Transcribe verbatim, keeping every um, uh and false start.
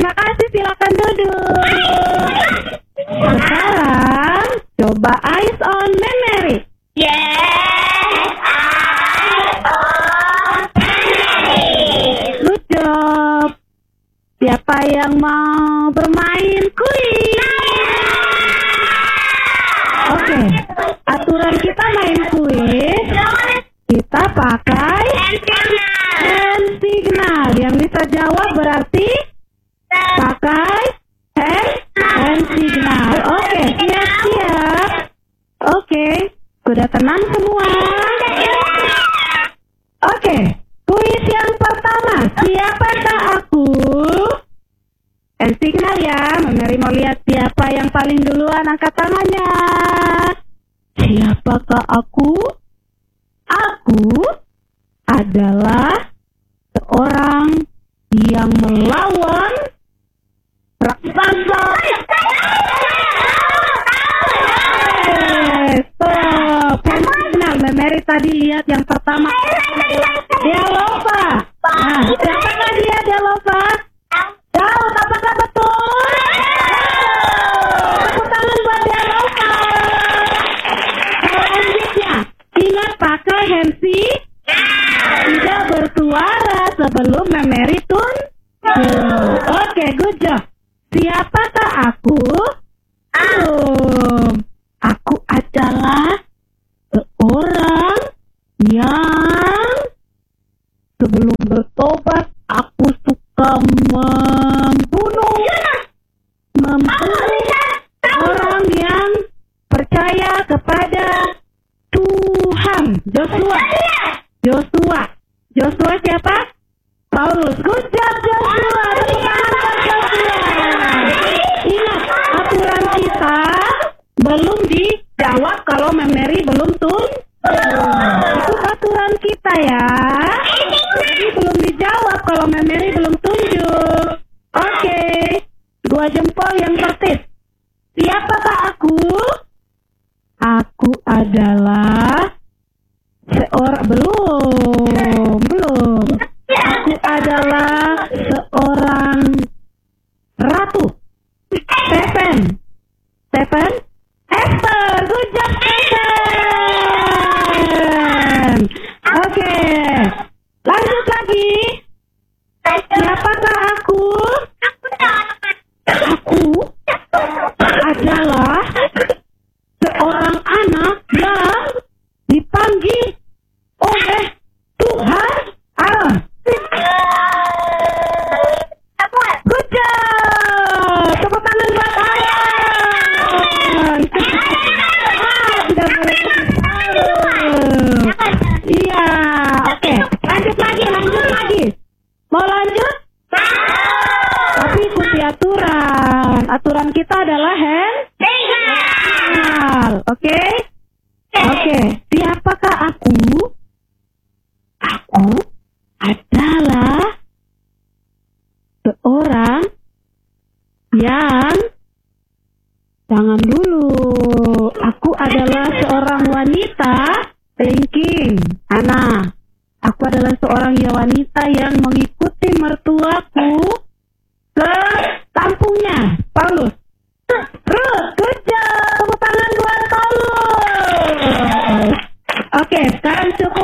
Terima kasih, silakan duduk. Sekarang coba eyes on memory. Yes, eyes on memory. Good job. Siapa yang mau bermain kuis? Oke, aturan kita main kuis, kita pakai hand signal. Yang bisa jawab berarti pakai hand, hand signal. Oke, siap-siap. Oke, sudah tenang semua? Oke, kuis yang pertama, siapakah aku? Hand signal ya, Mary mau lihat siapa yang paling duluan, angkat tangannya. Siapakah aku? Aku adalah seorang yang melawan raksasa. Eh, stop. Hand signal, Mary tadi lihat yang pertama. Dia lupa. Nah, siapakah dia, dia lupa? Jauh, apakah betul? Tepuk tangan buat dia lupa. Selanjutnya, ingat pakai hand signal. Tidak bersuara sebelum Mary tun. Oke, good job. Siapakah aku? Um, aku adalah seorang yang sebelum bertobat aku suka membunuh membunuh orang yang percaya kepada Tuhan. Joshua. Joshua. Joshua siapa? Paulus. Good job, Joshua. Tepuk tangan buat Joshua. Ingat, aturan kita belum dijawab kalau Mary belum tun. Itu aturan kita ya. Jadi belum dijawab kalau Mary belum tunjuk. Oke, dua jempol yang tertib. Siapakah aku? Aku adalah seorang belum belum. Aku adalah seorang ratu. Stephen. Stephen. Esther. Good job, Stephen. Oke. Lanjut lagi. Siapakah aku? Aku adalah seorang anak yang dipanggil oleh Tuhan Allah. Good job. Tepuk tangan buat Aaron. Tidak boleh tepuk tangan. Iya, oke. Lanjut lagi, lanjut lagi. Mau lanjut? Tapi ikuti aturan. Aturan kita adalah hand signal. Oke? Oke. Siapakah aku? Aku adalah seorang yang jangan dulu. Aku adalah seorang wanita thinking. Ana. Aku adalah seorang ya wanita yang mengikuti mertuaku ke kampungnya. Paulus. Ruth, good job. Tepuk tangan buat Paulus. Oke, sekarang cukup